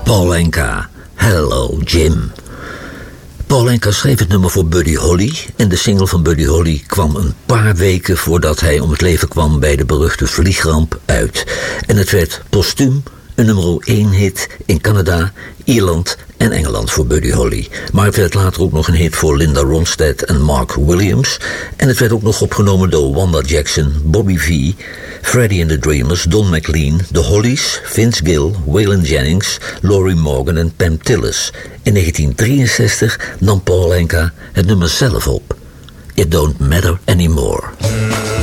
Paul Anka, Hello Jim. Paul Anka schreef het nummer voor Buddy Holly en de single van Buddy Holly kwam een paar weken voordat hij om het leven kwam bij de beruchte vliegramp uit. En het werd postuum een nummer 1 hit in Canada, Ierland en Engeland voor Buddy Holly. Maar het werd later ook nog een hit voor Linda Ronstadt en Mark Williams. En het werd ook nog opgenomen door Wanda Jackson, Bobby V, Freddie and the Dreamers, Don McLean, The Hollies, Vince Gill, Waylon Jennings, Laurie Morgan en Pam Tillis. In 1963 nam Paul Anka het nummer zelf op. It Don't Matter Anymore.